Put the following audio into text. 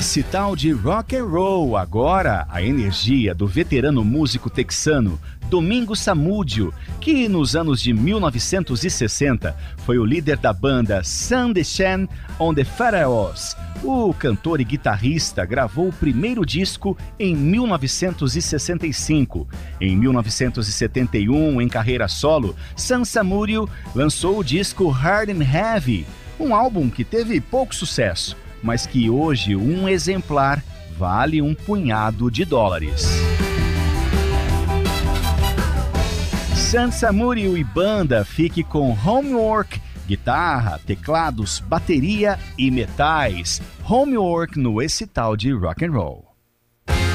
Esse tal de rock and roll, agora a energia do veterano músico texano Domingos Samúdio, que nos anos de 1960 foi o líder da banda Sun Descend on the Pharaohs. O cantor e guitarrista gravou o primeiro disco em 1965. Em 1971, em carreira solo, Sun Samúdio lançou o disco Hard and Heavy, um álbum que teve pouco sucesso, mas que hoje um exemplar vale um punhado de dólares. Sun Samúdio e banda, fique com Homework, guitarra, teclados, bateria e metais. Homework no Esse Tal de Rock and Roll.